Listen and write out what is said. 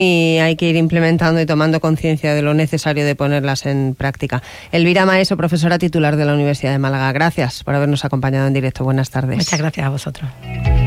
y hay que ir implementando y tomando conciencia de lo necesario de ponerlas en práctica. Elvira Maeso, profesora titular de la Universidad de Málaga, gracias por habernos acompañado en directo. Buenas tardes. Muchas gracias a vosotros.